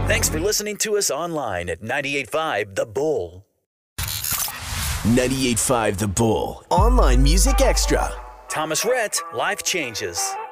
Thanks for listening to us online at 98.5 The Bull. 98.5 The Bull. Online Music Extra. Thomas Rhett, Life Changes.